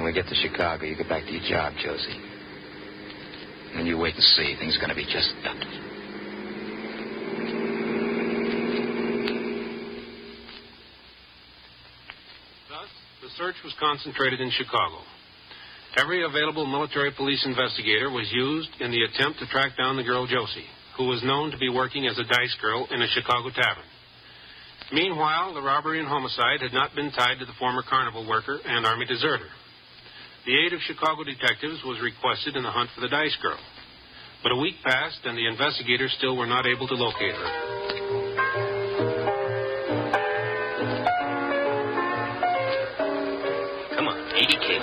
we get to Chicago, you get back to your job, Josie. And you wait and see. Things are going to be just that. Thus, the search was concentrated in Chicago. Every available military police investigator was used in the attempt to track down the girl Josie, who was known to be working as a dice girl in a Chicago tavern. Meanwhile, the robbery and homicide had not been tied to the former carnival worker and Army deserter. The aid of Chicago detectives was requested in the hunt for the dice girl. But a week passed, and the investigators still were not able to locate her. Come on, 80K.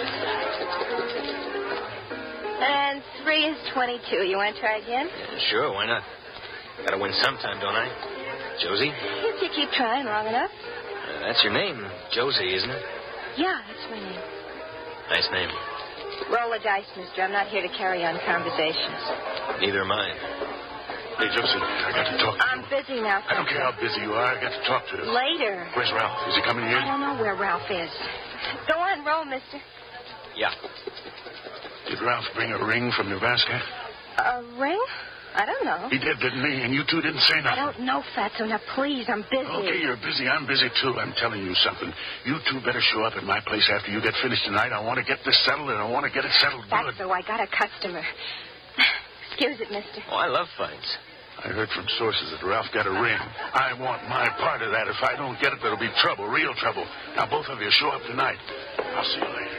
And 3 is 22. You want to try again? Sure, why not? Gotta win sometime, don't I? Josie? If you keep trying long enough. That's your name, Josie, isn't it? Yeah, that's my name. Nice name. Roll the dice, mister. I'm not here to carry on conversations. Neither am I. Hey, Josie, I got to talk to you. I'm busy now. I don't care how busy you are. I got to talk to you. Later. Where's Ralph? Is he coming here? I don't know where Ralph is. Go on, roll, mister. Yeah. Did Ralph bring a ring from Nebraska? A ring? I don't know. He did, didn't he? And you two didn't say nothing. I don't know, Fatso. Now, please, I'm busy. Okay, you're busy. I'm busy, too. I'm telling you something. You two better show up at my place after you get finished tonight. I want to get this settled, and I want to get it settled good. Fatso, I got a customer. Excuse it, mister. Oh, I love fights. I heard from sources that Ralph got a ring. I want my part of that. If I don't get it, there'll be trouble, real trouble. Now, both of you show up tonight. I'll see you later.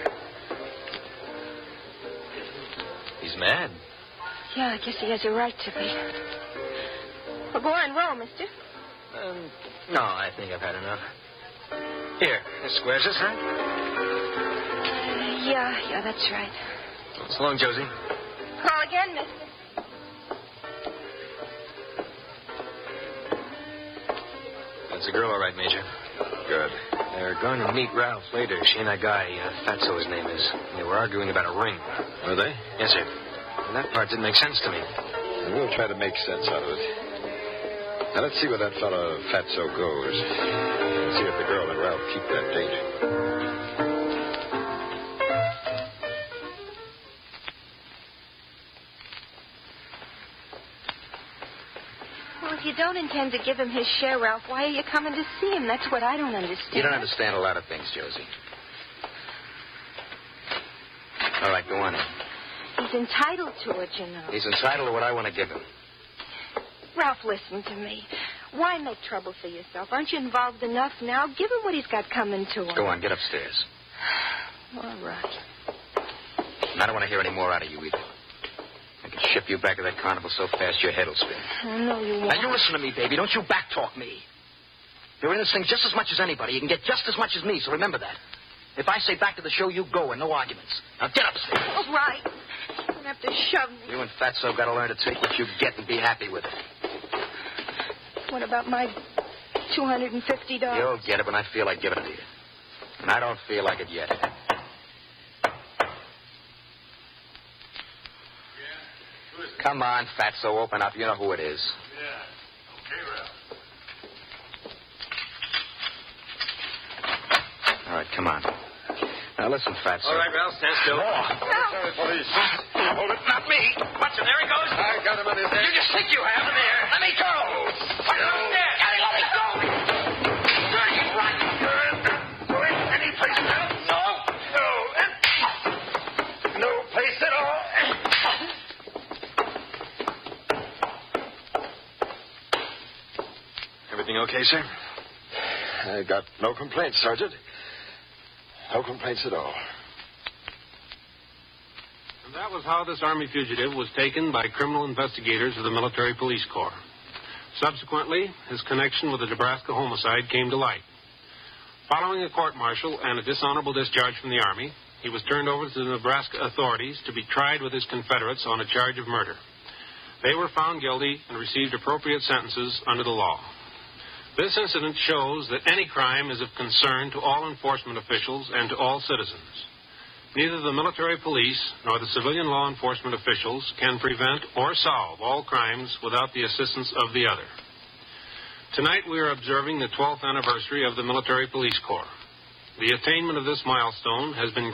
He's mad. Yeah, I guess he has a right to be. Well, go on, roll, mister. No, I think I've had enough. Here, this squares us, huh? Yeah, that's right. So long, Josie. Call again, mister. That's a girl, all right, Major. Good. They're going to meet Ralph later. She and that guy, Fatso, his name is. They were arguing about a ring. Were they? Yes, sir. And that part didn't make sense to me. And we'll try to make sense out of it. Now, let's see where that fellow Fatso goes. And see if the girl and Ralph keep that date. Well, if you don't intend to give him his share, Ralph, why are you coming to see him? That's what I don't understand. You don't understand a lot of things, Josie. All right, go on. He's entitled to it, you know. He's entitled to what I want to give him. Ralph, listen to me. Why make trouble for yourself? Aren't you involved enough now? Give him what he's got coming to him. Go on, get upstairs. All right. And I don't want to hear any more out of you either. I can ship you back to that carnival so fast your head will spin. Oh, no, you won't. Now, you listen to me, baby. Don't you backtalk me. You're in this thing just as much as anybody. You can get just as much as me, so remember that. If I say back to the show, you go, and no arguments. Now, get upstairs. All right. You don't have to shove me. You and Fatso got to learn to take what you get and be happy with it. What about my $250? You'll get it when I feel like giving it to you. And I don't feel like it yet. Come on, Fatso, open up. You know who it is. Yeah. Okay, Ralph. All right, come on. Now, listen, Fatso. All right, Ralph, stand still. Sorry, police. Hold it. Not me. Watch him. There he goes. I got him on his head. You just think you have him there. Let me go. Watch him there. Let me go. Going any place else? No. No place at all. Everything okay, sir? I got no complaints, Sergeant. No complaints at all. And that was how this Army fugitive was taken by criminal investigators of the Military Police Corps. Subsequently, his connection with the Nebraska homicide came to light. Following a court-martial and a dishonorable discharge from the Army, he was turned over to the Nebraska authorities to be tried with his Confederates on a charge of murder. They were found guilty and received appropriate sentences under the law. This incident shows that any crime is of concern to all enforcement officials and to all citizens. Neither the military police nor the civilian law enforcement officials can prevent or solve all crimes without the assistance of the other. Tonight we are observing the 12th anniversary of the Military Police Corps. The attainment of this milestone has been